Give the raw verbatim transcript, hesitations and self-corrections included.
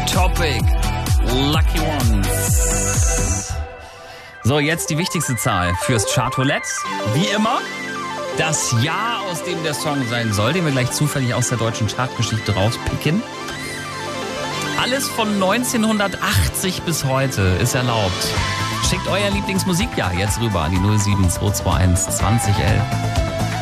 Topic. Lucky Ones. So, jetzt die wichtigste Zahl fürs Chartroulette. Wie immer, das Jahr, aus dem der Song sein soll, den wir gleich zufällig aus der deutschen Chartgeschichte rauspicken. Alles von neunzehnhundertachtzig bis heute ist erlaubt. Schickt euer Lieblingsmusikjahr jetzt rüber an die null sieben zwei zwei eins zwanzig elf.